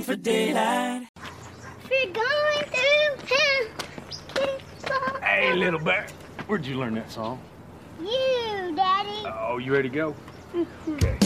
for daylight. We're going through hell. Hey, little bear. Where'd you learn that song? You, Daddy. Oh, you ready to go? Okay.